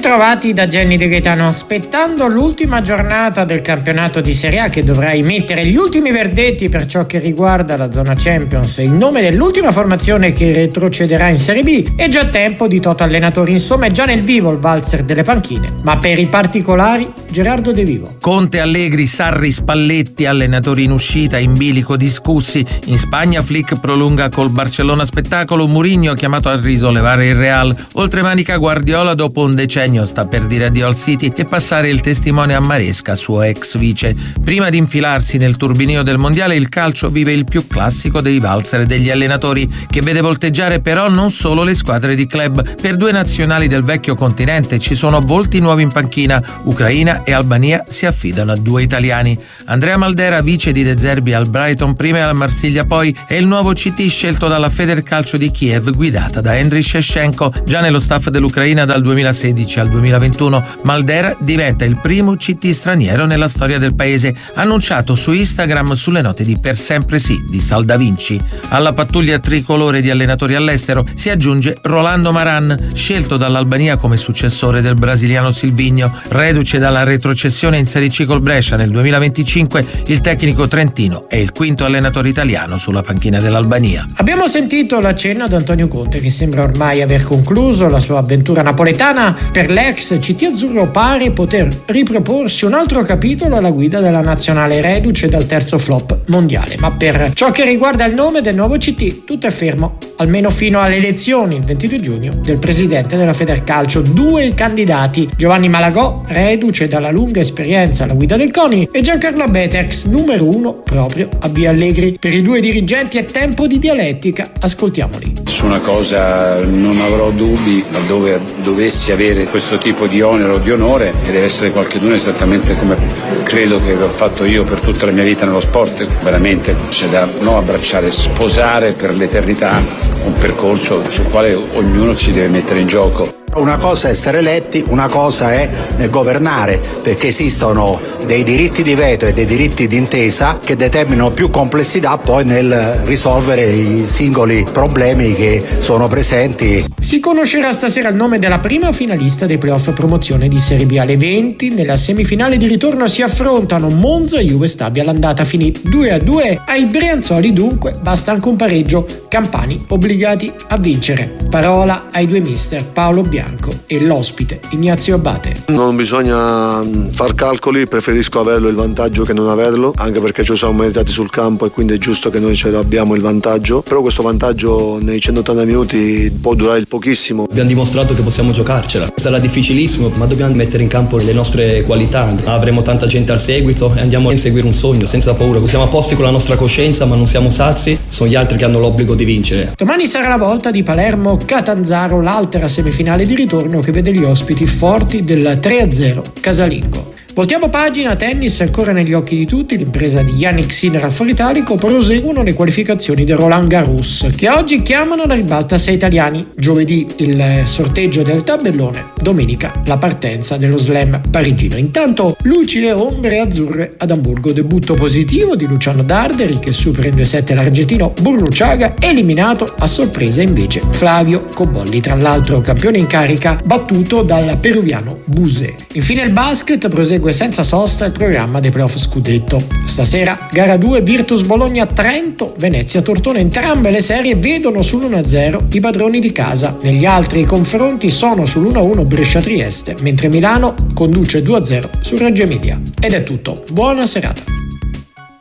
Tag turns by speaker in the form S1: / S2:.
S1: Bentrovati da Gianni De Gaetano. Aspettando l'ultima giornata del campionato di Serie A, che dovrà emettere gli ultimi verdetti per ciò che riguarda la zona Champions e il nome dell'ultima formazione che retrocederà in Serie B, è già tempo di Toto Allenatori. Insomma, è già nel vivo il valzer delle panchine, ma per i particolari Gerardo De Vivo.
S2: Conte, Allegri, Sarri, Spalletti, allenatori in uscita, in bilico, discussi. In Spagna Flick prolunga col Barcellona spettacolo, Mourinho chiamato a risollevare il Real. Oltremanica Guardiola dopo un decennio sta per dire addio al City e passare il testimone a Maresca, suo ex vice. Prima di infilarsi nel turbinio del mondiale, il calcio vive il più classico dei valzer degli allenatori, che vede volteggiare però non solo le squadre di club. Per due nazionali del vecchio continente ci sono volti nuovi in panchina. Ucraina e Albania si affidano a due italiani. Andrea Maldera, vice di De Zerbi al Brighton prima e al Marsiglia poi, è il nuovo CT scelto dalla Federcalcio di Kiev guidata da Andriy Shevchenko. Già nello staff dell'Ucraina dal 2016 al 2021, Maldera diventa il primo CT straniero nella storia del paese, annunciato su Instagram sulle note di Per Sempre Sì di Sal Da Vinci. Alla pattuglia tricolore di allenatori all'estero si aggiunge Rolando Maran, scelto dall'Albania come successore del brasiliano Silvinho. Reduce dalla retrocessione in Serie C col Brescia nel 2025, il tecnico trentino è il quinto allenatore italiano sulla panchina dell'Albania.
S1: Abbiamo sentito l'accenno ad Antonio Conte, che sembra ormai aver concluso la sua avventura napoletana. Per l'ex CT azzurro pare poter riproporsi un altro capitolo alla guida della nazionale reduce dal terzo flop mondiale, ma per ciò che riguarda il nome del nuovo CT tutto è fermo, almeno fino alle elezioni il 22 giugno del presidente della Federcalcio. Due i candidati: Giovanni Malagò, reduce dalla lunga esperienza alla guida del CONI, e Giancarlo Abete, ex numero uno proprio a Via Allegri. Per i due dirigenti è tempo di dialettica, ascoltiamoli.
S3: Su una cosa non avrò dubbi, laddove dovessi avere questo tipo di onere o di onore, che deve essere qualcheduno esattamente come credo che ho fatto io per tutta la mia vita nello sport. Veramente c'è da non abbracciare, sposare per l'eternità un percorso sul quale ognuno si deve mettere in gioco.
S4: Una cosa è essere eletti, una cosa è governare, perché esistono dei diritti di veto e dei diritti di intesa che determinano più complessità poi nel risolvere i singoli problemi che sono presenti.
S1: Si conoscerà stasera il nome della prima finalista dei playoff promozione di Serie B. Alle 20 nella semifinale di ritorno si affrontano Monza e Juve Stabia. L'andata finì 2-2 ai brianzoli, dunque basta anche un pareggio. Campani obbligati a vincere. Parola ai due mister Paolo Bianco e l'ospite Ignazio Abate.
S5: Non bisogna far calcoli, preferisco averlo il vantaggio che non averlo, anche perché ci siamo meritati sul campo e quindi è giusto che noi ce l'abbiamo il vantaggio, però questo vantaggio nei 180 minuti può durare pochissimo.
S6: Abbiamo dimostrato che possiamo giocarcela, sarà difficilissimo, ma dobbiamo mettere in campo le nostre qualità. Avremo tanta gente al seguito e andiamo a inseguire un sogno senza paura. Siamo a posti con la nostra coscienza, ma non siamo sazi, sono gli altri che hanno l'obbligo di vincere.
S1: Domani sarà la volta di Palermo-Catanzaro, l'altra semifinale di ritorno che vede gli ospiti forti del 3-0 casalingo. Voltiamo pagina. Tennis ancora negli occhi di tutti. L'impresa di Jannik Sinner al Foro Italico. Proseguono le qualificazioni del Roland Garros, che oggi chiamano alla ribalta 6 italiani. Giovedì il sorteggio del tabellone, domenica la partenza dello slam parigino. Intanto luci e ombre azzurre ad Amburgo. Debutto positivo di Luciano Darderi, che supera in 2-7 l'argentino Burruchaga, eliminato a sorpresa invece Flavio Cobolli, tra l'altro campione in carica, battuto dal peruviano Buse. Infine il basket prosegue senza sosta il programma dei playoff scudetto. Stasera gara 2, Virtus Bologna-Trento, Venezia-Tortona. Entrambe le serie vedono sull'1-0 i padroni di casa. Negli altri confronti sono sull'1-1 Brescia-Trieste, mentre Milano conduce 2-0 su Reggio Emilia. Ed è tutto, buona serata.